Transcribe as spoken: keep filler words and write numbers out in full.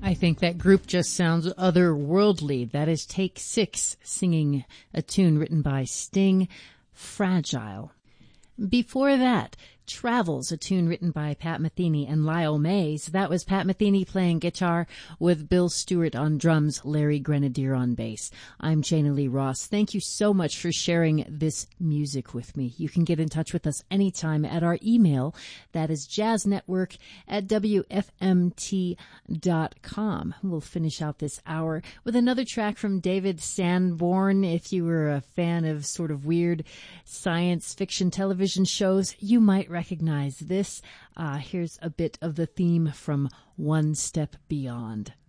I think that group just sounds otherworldly. That is Take Six singing a tune written by Sting, Fragile. Before that, Travels, a tune written by Pat Metheny and Lyle Mays. That was Pat Metheny playing guitar with Bill Stewart on drums, Larry Grenadier on bass. I'm Jana Lee Ross. Thank you so much for sharing this music with me. You can get in touch with us anytime at our email. That is jazznetwork at W F M T dot com. We'll finish out this hour with another track from David Sanborn. If you were a fan of sort of weird science fiction television shows, you might recognize this. Uh, here's a bit of the theme from One Step Beyond.